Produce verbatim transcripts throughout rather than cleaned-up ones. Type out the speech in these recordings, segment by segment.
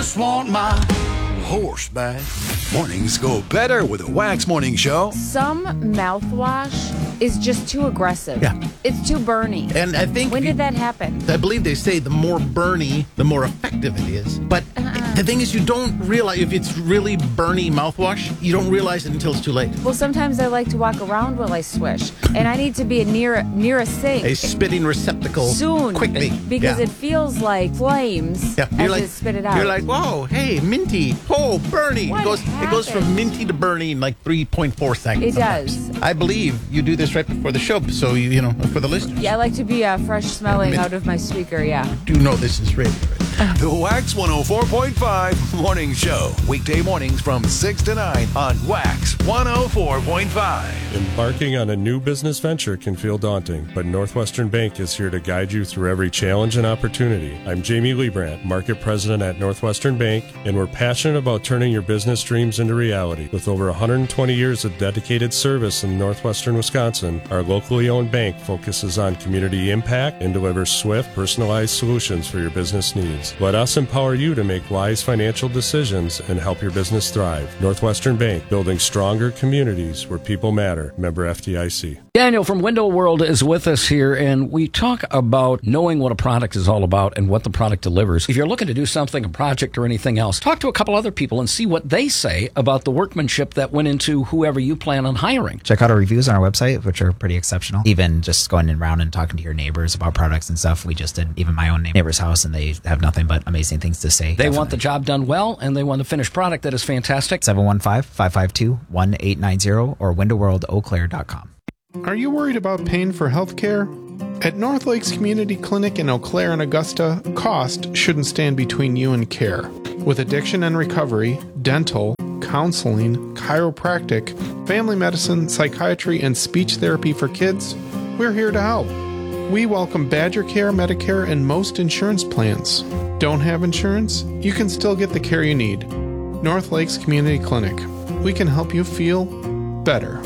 just want my horse back. Mornings go better with a Wax Morning Show. Some mouthwash is just too aggressive. Yeah. It's too burny. And I think... When did that happen? I believe they say the more burny, the more effective it is. But uh-uh. the thing is, you don't realize, if it's really burny mouthwash, you don't realize it until it's too late. Well, sometimes I like to walk around while I swish. And I need to be near, near a sink. A spitting receptacle. Soon. Quickly. Because yeah. it feels like flames yeah. as like, it spit it out. You're like, whoa, hey, minty. Oh, burny. What It goes, it goes from minty to burny in like three point four seconds. It sometimes. does. I believe you do this right before the show, so you, you know, for the listeners. Yeah, I like to be uh, fresh smelling out of my speaker, yeah. Do know this is radio. The Wax one oh four point five Morning Show. Weekday mornings from six to nine on Wax one oh four point five. Embarking on a new business venture can feel daunting, but Northwestern Bank is here to guide you through every challenge and opportunity. I'm Jamie Liebrandt, Market President at Northwestern Bank, and we're passionate about turning your business dreams into reality. With over one hundred twenty years of dedicated service in northwestern Wisconsin, our locally owned bank focuses on community impact and delivers swift, personalized solutions for your business needs. Let us empower you to make wise financial decisions and help your business thrive. Northwestern Bank, building stronger communities where people matter. Member F D I C. Daniel from Window World is with us here, and we talk about knowing what a product is all about and what the product delivers. If you're looking to do something, a project or anything else, talk to a couple other people and see what they say about the workmanship that went into whoever you plan on hiring. Check out our reviews on our website, which are pretty exceptional. Even just going around and talking to your neighbors about products and stuff. We just did even my own neighbor's house, and they have nothing but amazing things to say. They Definitely. want the job done well, and they want the finished product that is fantastic. seven one five, five five two, one eight nine zero or window world eau claire dot com. Are you worried about paying for health care? At North Lakes Community Clinic in Eau Claire and Augusta, cost shouldn't stand between you and care. With addiction and recovery, dental, counseling, chiropractic, family medicine, psychiatry, and speech therapy for kids, we're here to help. We welcome Badger Care, Medicare, and most insurance plans. Don't have insurance? You can still get the care you need. North Lakes Community Clinic. We can help you feel better.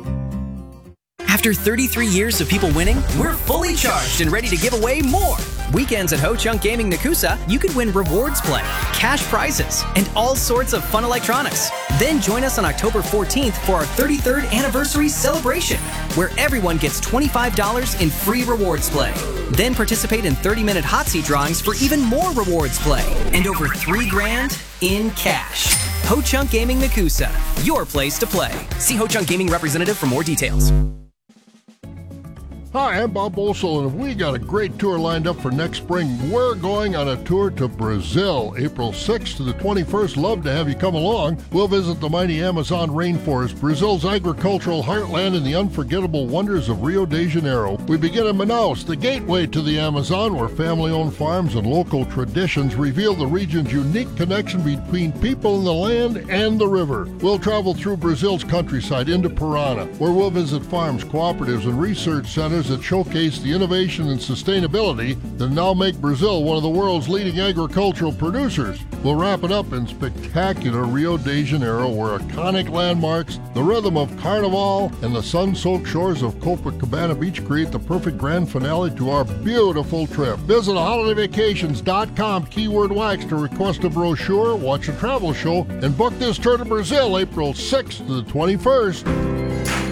After thirty-three years of people winning, we're fully charged and ready to give away more. Weekends at Ho Chunk Gaming Nakusa, you could win rewards play, cash prizes, and all sorts of fun electronics. Then join us on October fourteenth for our thirty-third anniversary celebration, where everyone gets twenty-five dollars in free rewards play. Then participate in thirty-minute hot seat drawings for even more rewards play, and over three grand in cash. Ho Chunk Gaming Nakusa, your place to play. See Ho Chunk Gaming representative for more details. Hi, I'm Bob Bolsel, and we got a great tour lined up for next spring. We're going on a tour to Brazil, April sixth to the twenty-first. Love to have you come along. We'll visit the mighty Amazon rainforest, Brazil's agricultural heartland, and the unforgettable wonders of Rio de Janeiro. We begin in Manaus, the gateway to the Amazon, where family-owned farms and local traditions reveal the region's unique connection between people and the land and the river. We'll travel through Brazil's countryside into Parana, where we'll visit farms, cooperatives, and research centers that showcase the innovation and sustainability that now make Brazil one of the world's leading agricultural producers. We'll wrap it up in spectacular Rio de Janeiro, where iconic landmarks, the rhythm of Carnival, and the sun-soaked shores of Copacabana Beach create the perfect grand finale to our beautiful trip. Visit holiday vacations dot com, keyword wax, to request a brochure, watch a travel show, and book this tour to Brazil April sixth to the twenty-first.